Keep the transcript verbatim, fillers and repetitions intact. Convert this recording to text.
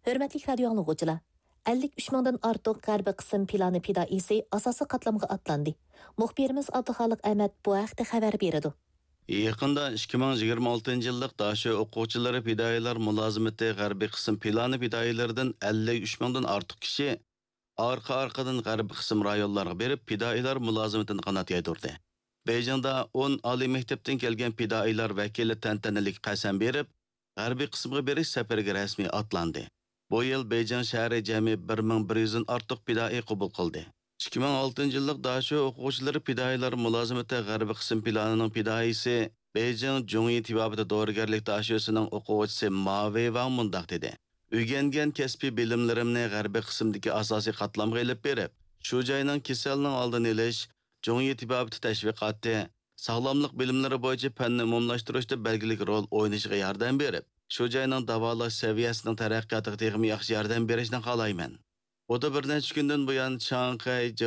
Hörmətli radio anlıqçılar, ellik üç mingdan ortiq g'arbiy qism plani fidoisi asosiy qatlamga atlandi. Muxbirimiz Abduxoliq Ahmad bu haqda xabar beradi. Yaqında ikki ming yigirma oltinchi yillik Daşı o'quvchilari fidoyilar mulozimati g'arbiy qism plani fidoyilaridan ellik uch mingdan ortiq kishi orqa-orqadan g'arbiy qism rayonlarga berib fidoyilar mulozimatini qanot yaydirdi. Beyjingda o'n oliy maktabdan kelgan fidoyilar vakili tantanalik qasam berib, g'arbiy qismga berish safariga rasmiy atlandi. Bu yil Beyjing shahri jami bir ming bir yuz dan ortiq fidoyi qabul qildi. ikki ming oltinchi yillik Daşı o'quvchilari fidoyilar mulozimati g'arbiy qism planining fidoyisi Beyjing Jungi tibabida dorigarlik Daşı'sining o'quvchisi Ma Wei Wang mundaq dedi. O'rgangan kasbiy bilimlarimni g'arbiy qismdagi asosiy qatlamga ilib berib, shu joyning kasalning oldini olish, Jungi tibabida tashviqoti, sog'lomlik bilimlari bo'yicha fanni umumlashtirishda belgilik rol o'ynashiga yordam berib, shu joyning davolash saviyasining taraqqiyotiga yaxshi yordam berishni xohlayman. O da bir necha kundan buyon Shanxay